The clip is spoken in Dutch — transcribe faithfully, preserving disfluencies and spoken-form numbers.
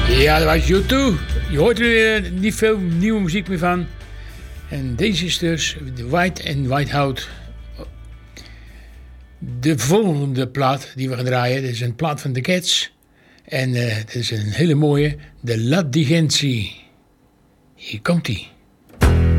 Ja, dat was U twee. Je hoort er uh, niet veel nieuwe muziek meer van. En deze is dus de White and White Hout. De volgende plaat die we gaan draaien, dat is een plaat van The Cats. En uh, dat is een hele mooie, de La Digentie. Hier komt-ie.